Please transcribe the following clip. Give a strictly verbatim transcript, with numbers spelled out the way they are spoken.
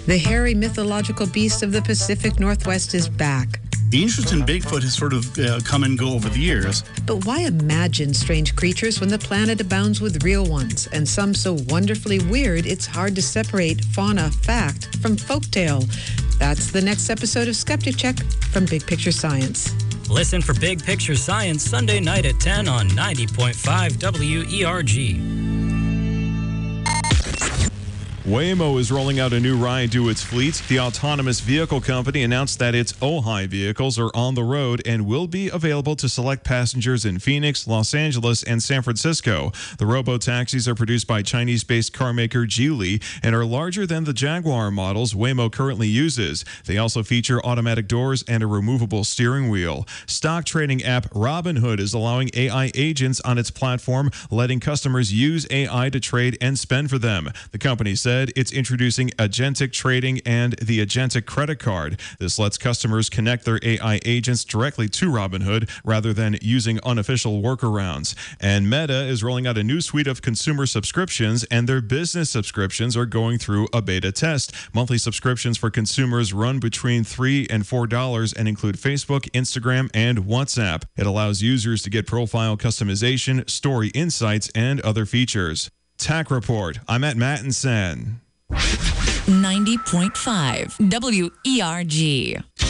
The hairy mythological beast of the Pacific Northwest is back. The interest in Bigfoot has sort of uh, come and go over the years. But why imagine strange creatures when the planet abounds with real ones, and some so wonderfully weird it's hard to separate fauna fact from folktale? That's the next episode of Skeptic Check from Big Picture Science. Listen for Big Picture Science Sunday night at ten on ninety point five W E R G. Waymo is rolling out a new ride to its fleet. The autonomous vehicle company announced that its Ojai vehicles are on the road and will be available to select passengers in Phoenix, Los Angeles, and San Francisco. The robo-taxis are produced by Chinese-based carmaker Geely and are larger than the Jaguar models Waymo currently uses. They also feature automatic doors and a removable steering wheel. Stock trading app Robinhood is allowing A I agents on its platform, letting customers use A I to trade and spend for them. The company said it's introducing agentic trading and the agentic credit card. This lets customers connect their A I agents directly to Robinhood rather than using unofficial workarounds. And Meta is rolling out a new suite of consumer subscriptions, and their business subscriptions are going through a beta test. Monthly subscriptions for consumers run between three and four dollars and include Facebook, Instagram, and WhatsApp. It allows users to get profile customization, story insights, and other features. Tech Report. I'm at Mattinson. ninety point five W E R G.